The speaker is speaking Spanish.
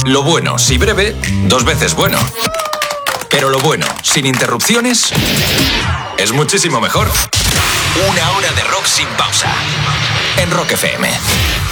Lo bueno, si breve, 2 veces bueno. Pero lo bueno, sin interrupciones, es muchísimo mejor. 1 hora de rock sin pausa. En Rock FM.